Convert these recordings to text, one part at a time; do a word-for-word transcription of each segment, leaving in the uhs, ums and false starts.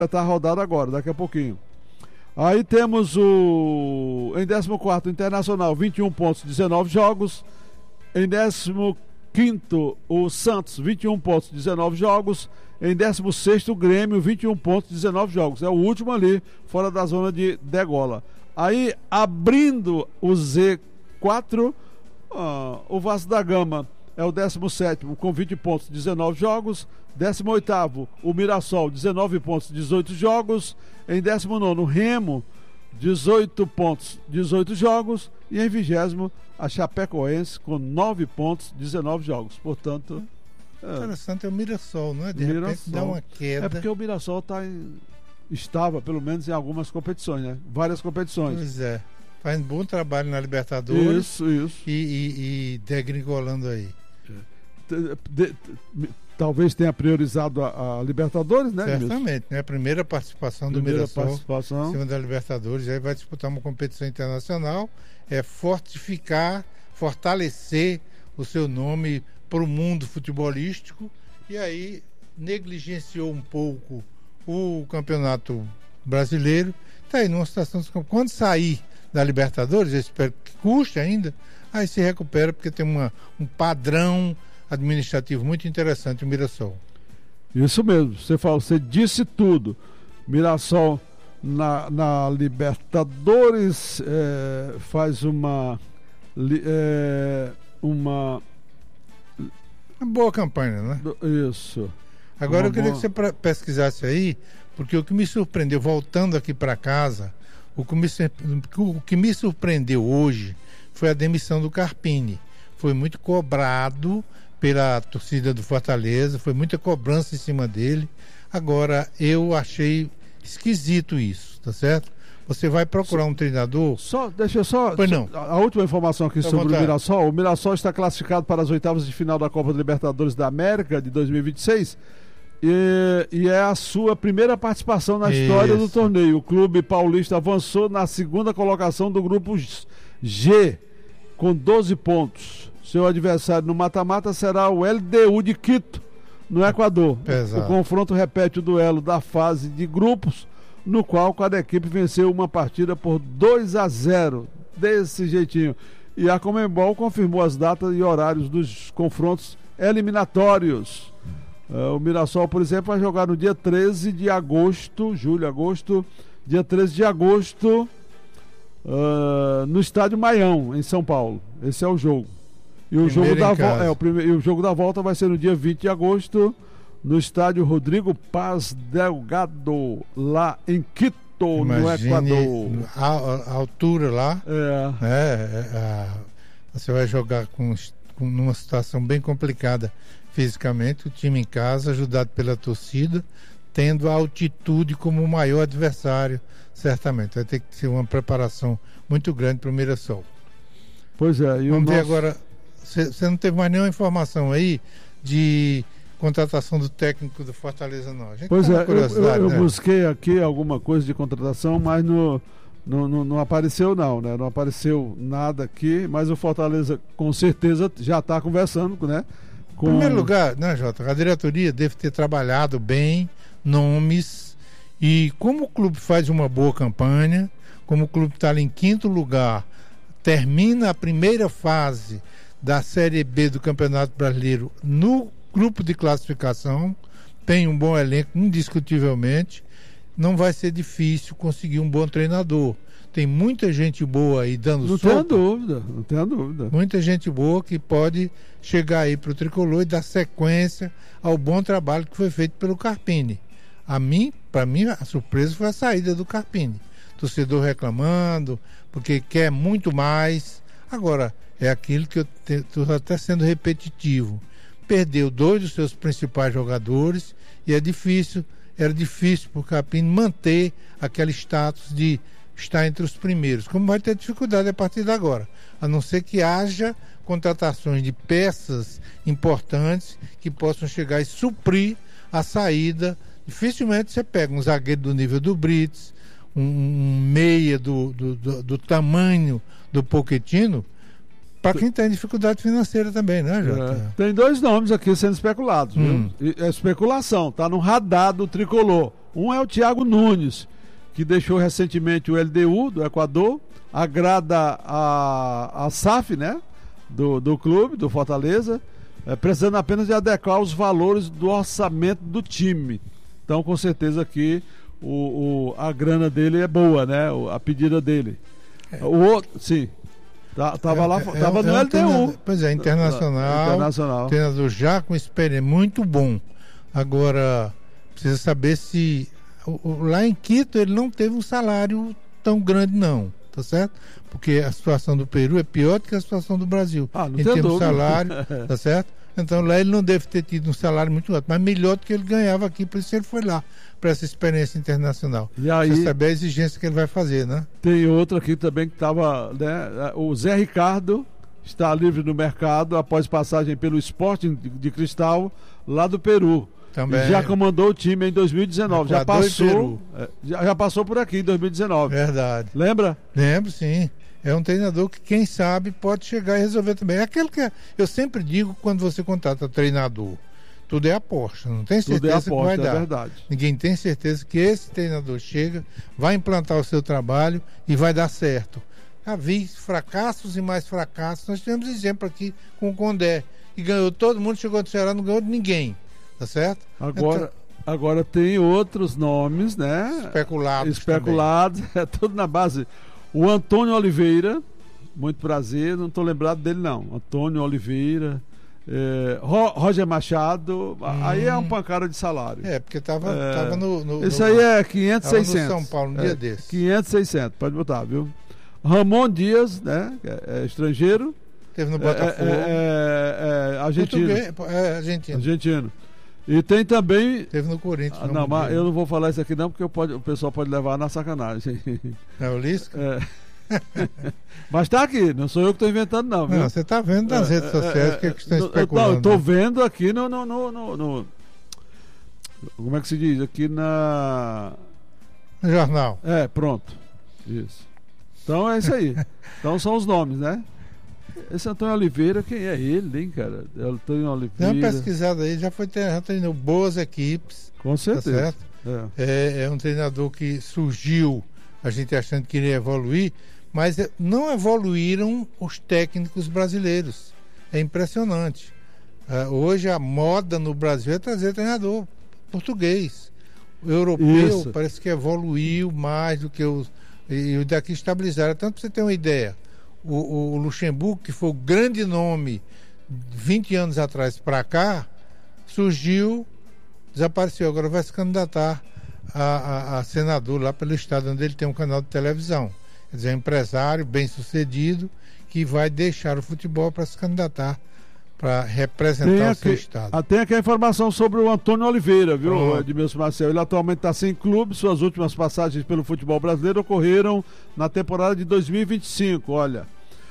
Está rodado agora, daqui a pouquinho. Aí temos o em décimo quarto Internacional, vinte e um pontos, dezenove jogos. Em décimo quinto o Santos, vinte e um pontos, dezenove jogos. Em décimo sexto o Grêmio, vinte e um pontos, dezenove jogos. É o último ali, fora da zona de degola. Aí, abrindo o Z quatro, uh, o Vasco da Gama é o décimo sétimo com vinte pontos, dezenove jogos. décimo oitavo o Mirassol, dezenove pontos, dezoito jogos. Em décimo nono o Remo, dezoito pontos, dezoito jogos. E em vigésimo a Chapecoense com nove pontos, dezenove jogos. Portanto, é. Interessante é o Mirassol, não é? De Mirassol. repente dá uma queda. É porque o Mirassol está em... estava, pelo menos, em algumas competições, né? Várias competições. Pois é. Faz um bom trabalho na Libertadores. Isso, isso. E, e, e degringolando aí. De, de, de, talvez tenha priorizado a, a Libertadores, né? Certamente, né? A primeira participação do primeira Mirassol participação. em cima da Libertadores. Aí vai disputar uma competição internacional. É fortificar, fortalecer o seu nome para o mundo futebolístico. E aí negligenciou um pouco o campeonato brasileiro. Está aí numa situação de... Quando sair da Libertadores, eu espero que custe ainda, aí se recupera, porque tem uma, um padrão administrativo muito interessante o Mirassol. Isso mesmo, você falou, você disse tudo. Mirassol na, na Libertadores é, faz uma é, uma uma boa campanha, né? Isso. Agora uma eu queria boa... que você pesquisasse aí, porque o que me surpreendeu, voltando aqui para casa, o que, me, o que me surpreendeu hoje foi a demissão do Carpini. Foi muito cobrado pela torcida do Fortaleza, foi muita cobrança em cima dele. Agora, eu achei esquisito isso, tá certo? Você vai procurar um treinador... Só, deixa eu só... Pois não. A última informação aqui Tá sobre vontade. o Mirassol. O Mirassol está classificado para as oitavas de final da Copa Libertadores da América de dois mil e vinte e seis e, e é a sua primeira participação na Isso. história do torneio. O clube paulista avançou na segunda colocação do grupo G, com doze pontos. Seu adversário no mata-mata será o L D U de Quito, no Equador. Exato. O confronto repete o duelo da fase de grupos, no qual cada equipe venceu uma partida por dois a zero, desse jeitinho. E a Conmebol confirmou as datas e horários dos confrontos eliminatórios. Uh, o Mirassol, por exemplo, vai jogar no dia treze de agosto, julho, agosto, dia treze de agosto, uh, no estádio Maião, em São Paulo. Esse é o jogo. E o jogo, da vo- é, o prime- e o jogo da volta vai ser no dia vinte de agosto, no estádio Rodrigo Paz Delgado, lá em Quito, Imagine no Equador. A, a altura lá, É. é, é, a, você vai jogar com, com numa situação bem complicada fisicamente, o time em casa, ajudado pela torcida, tendo a altitude como o maior adversário, certamente. Vai ter que ser uma preparação muito grande para o Mirassol. Pois é. E Vamos o ver nosso... agora, você não teve mais nenhuma informação aí de contratação do técnico do Fortaleza, não? A gente Pois tá é, na eu, curiosidade, eu, eu né? busquei aqui alguma coisa de contratação, mas no, no, no, não apareceu não, né? Não apareceu nada aqui, mas o Fortaleza com certeza já está conversando, né? Com... Em primeiro lugar, né, Jota, a diretoria deve ter trabalhado bem, nomes, e como o clube faz uma boa campanha, como o clube está ali em quinto lugar, termina a primeira fase da Série B do Campeonato Brasileiro no grupo de classificação, tem um bom elenco, indiscutivelmente, não vai ser difícil conseguir um bom treinador. Tem muita gente boa aí dando Não sopa. tenho dúvida, não tenho dúvida. Muita gente boa que pode chegar aí para o Tricolor e dar sequência ao bom trabalho que foi feito pelo Carpini. A mim, para mim, a surpresa foi a saída do Carpini. Torcedor reclamando, porque quer muito mais. Agora, é aquilo que eu estou até sendo repetitivo. Perdeu dois dos seus principais jogadores e é difícil, era difícil para o Carpini manter aquele status de estar entre os primeiros. Como vai ter dificuldade a partir de agora, a não ser que haja contratações de peças importantes que possam chegar e suprir a saída. Dificilmente você pega um zagueiro do nível do Brits, um, um meia do, do, do, do tamanho do Pochettino, Para quem tem dificuldade financeira também, né, Jota? É. Tem dois nomes aqui sendo especulados, hum. viu? É especulação, tá no radar do tricolor. Um é o Thiago Nunes, que deixou recentemente o L D U do Equador, agrada a, a S A F, né? Do, do clube, do Fortaleza, é, precisando apenas de adequar os valores do orçamento do time. Então, com certeza que o, o, a grana dele é boa, né? A pedida dele. É. O outro, sim. Tá, tava é, lá, é, tava é, no é L D U. Pois é, internacional. Internacional. Treinador já com experiência, muito bom. Agora, precisa saber se. O, o, lá em Quito ele não teve um salário tão grande, não. Tá certo? Porque a situação do Peru é pior do que a situação do Brasil. Ah, não em tem termos de dúvida. salário, tá certo? Então lá ele não deve ter tido um salário muito alto, mas melhor do que ele ganhava aqui, por isso ele foi lá, para essa experiência internacional. E aí, precisa saber a exigência que ele vai fazer, né? Tem outro aqui também que estava, né? O Zé Ricardo está livre no mercado após passagem pelo Sporting de, de Cristal, lá do Peru. Também. Já comandou o time em dois mil e dezenove. Já passou, já, já passou por aqui em dois mil e dezenove. Verdade. Lembra? Lembro, sim. É um treinador que, quem sabe, pode chegar e resolver também. É aquele que eu sempre digo quando você contrata treinador. Tudo é aposta, não tem certeza Tudo é aposta, que vai é dar. verdade. Ninguém tem certeza que esse treinador chega, vai implantar o seu trabalho e vai dar certo. Já vi fracassos e mais fracassos. Nós tivemos exemplo aqui com o Condé, que ganhou todo mundo, chegou do Ceará, não ganhou de ninguém. Tá certo? Agora, então, agora tem outros nomes, né? Especulados. Especulados, é tudo na base. O Antônio Oliveira, muito prazer, não estou lembrado dele não. Antônio Oliveira, é, Ro, Roger Machado, hum. aí é um pancada de salário. É, porque estava é, tava no, no. Isso no, aí é quinhentos, tava seiscentos. No São Paulo, um é, dia desse. quinhentos, seiscentos, pode botar, viu? Ramon Dias, né? É, é estrangeiro. Teve no Botafogo. É, é, é, é argentino. É, argentino. Argentino. E tem também. Teve no Corinthians. Ah, não, mas eu não vou falar isso aqui não, porque eu pode, o pessoal pode levar na sacanagem. É o Lisca? É. Mas tá aqui, não sou eu que estou inventando, não. Viu? Não, você está vendo nas é, redes sociais o é, que, é que estão no, especulando. Não, eu estou vendo aqui no, no, no, no, no. Como é que se diz? Aqui na. No jornal. É, pronto. Isso. Então é isso aí. Então são os nomes, né? Esse Antônio Oliveira, quem é ele, hein, cara? Antônio Oliveira. Dá uma pesquisada aí, já foi já treinou boas equipes. Com certeza. Tá certo? É. É, é um treinador que surgiu, a gente achando que iria evoluir, mas não evoluíram os técnicos brasileiros. É impressionante. É, hoje a moda no Brasil é trazer treinador português. O europeu Isso. parece que evoluiu mais do que os. E o daqui estabilizaram. Tanto para você ter uma ideia. O, o Luxemburgo, que foi o grande nome vinte anos atrás para cá, surgiu, desapareceu, agora vai se candidatar a, a, a senador lá pelo estado onde ele tem um canal de televisão. Quer dizer, é um empresário bem sucedido que vai deixar o futebol para se candidatar para representar tem o seu aqui, estado. Ah, tem aqui a informação sobre o Antônio Oliveira, viu, Pronto. Edmilson Marcel? Ele atualmente está sem clube, suas últimas passagens pelo futebol brasileiro ocorreram na temporada de dois mil e vinte e cinco, olha.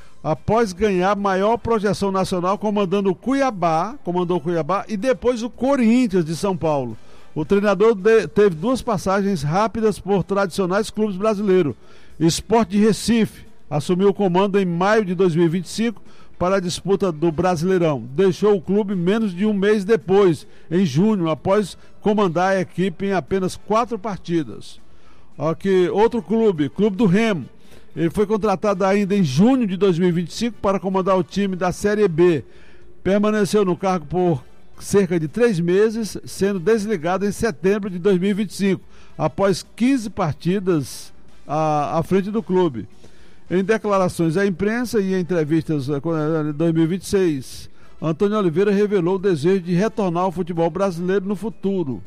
Após ganhar maior projeção nacional, comandando o Cuiabá, comandou o Cuiabá e depois o Corinthians de São Paulo. O treinador de, teve duas passagens rápidas por tradicionais clubes brasileiros. Sport de Recife assumiu o comando em maio de dois mil e vinte e cinco para a disputa do Brasileirão. Deixou o clube menos de um mês depois, em junho, após comandar a equipe em apenas quatro partidas. Aqui, outro clube, Clube do Remo. Ele foi contratado ainda em junho de dois mil e vinte e cinco para comandar o time da Série B. Permaneceu no cargo por cerca de três meses, sendo desligado em setembro de dois mil e vinte e cinco, após quinze partidas à, à frente do clube. Em declarações à imprensa e em entrevistas em dois mil e vinte e seis, Antônio Oliveira revelou o desejo de retornar ao futebol brasileiro no futuro.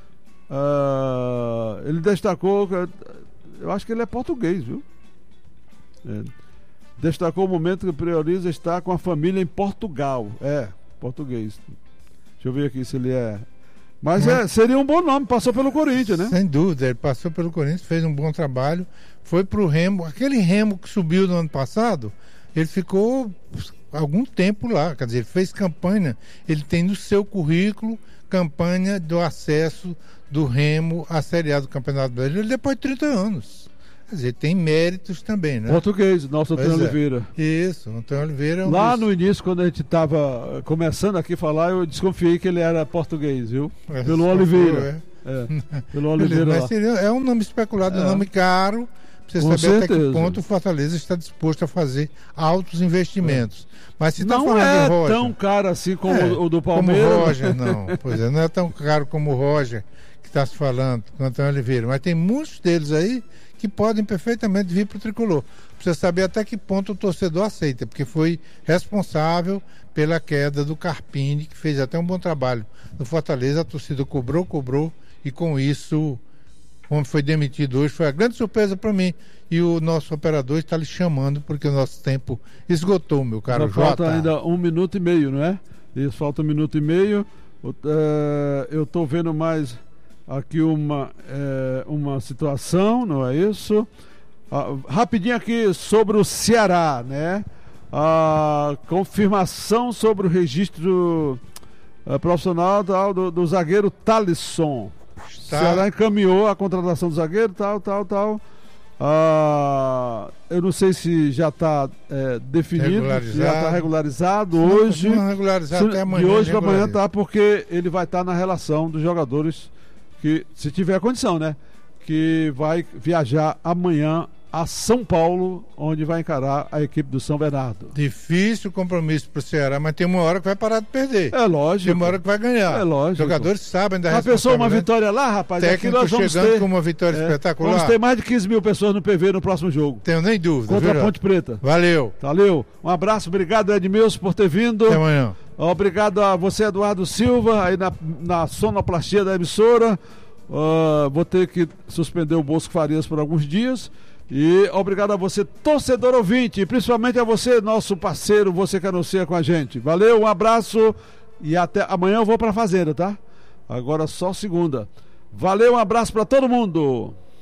Uh, ele destacou, eu acho que ele é português, viu? É, destacou o momento que prioriza estar com a família em Portugal. É, português. Deixa eu ver aqui se ele é... Mas é, seria um bom nome, passou pelo Corinthians, né? Sem dúvida, ele passou pelo Corinthians, fez um bom trabalho, foi pro Remo, aquele Remo que subiu no ano passado, ele ficou algum tempo lá, quer dizer, ele fez campanha, ele tem no seu currículo campanha do acesso do Remo à Série A do Campeonato Brasileiro depois de trinta anos. Quer dizer, tem méritos também, né? Português, nosso Antônio Pois é. Oliveira. Isso, o Antônio Oliveira é um Lá dos- no início, quando a gente estava começando aqui a falar, eu desconfiei que ele era português, viu? é, Pelo só Oliveira. foi, é. É, pelo Oliveira Beleza, lá. mas seria, é um nome especulado, um É. nome caro, pra você Com saber até certeza. que ponto o Fortaleza está disposto a fazer altos investimentos. Mas se está Não falando é de Roger, tão caro assim como É, o do como Palmeiras. o Roger, não. Pois é, não é tão caro como o Roger que está se falando, com o Antônio Oliveira. Mas tem muitos deles aí que podem perfeitamente vir para o Tricolor. Precisa saber até que ponto o torcedor aceita, porque foi responsável pela queda do Carpini, que fez até um bom trabalho no Fortaleza. A torcida cobrou, cobrou, e com isso, como foi demitido hoje, foi a grande surpresa para mim. E o nosso operador está lhe chamando, porque o nosso tempo esgotou, meu caro Já falta Jota. ainda um minuto e meio, não é? Isso, falta um minuto e meio. O- eh, eu estou vendo mais aqui uma, eh, uma situação, não é isso? Ah, rapidinho aqui sobre o Ceará, né? A confirmação sobre o registro eh, profissional tal, do, do zagueiro Talisson. O Tá. Ceará encaminhou a contratação do zagueiro, tal, tal, tal. Ah, eu não sei se já está definido, se já está regularizado hoje. Não regularizar Se- até amanhã. de hoje para amanhã regulariza. tá, porque ele vai estar na relação dos jogadores que, se tiver condição, né? Que vai viajar amanhã a São Paulo, onde vai encarar a equipe do São Bernardo. Difícil compromisso para o Ceará, mas tem uma hora que vai parar de perder. É lógico. Tem uma hora que vai ganhar. É lógico. Os jogadores sabem da Já pensou uma responsabilidade. vitória lá, rapaz? Aqui Técnico nós vamos chegando ter, com uma vitória é, espetacular. vamos ter mais de quinze mil pessoas no P V no próximo jogo. Tenho nem dúvida. Contra viu, a Ponte Preta. Valeu. Valeu. Um abraço, obrigado Edmilson por ter vindo. Até amanhã. Obrigado a você, Eduardo Silva, aí na, na sonoplastia da emissora. Uh, vou ter que suspender o Bosco Farias por alguns dias. E obrigado a você, torcedor ouvinte, e principalmente a você, nosso parceiro, você que anuncia com a gente. Valeu, um abraço e até amanhã eu vou pra fazenda, tá? Agora só segunda. Valeu, um abraço pra todo mundo.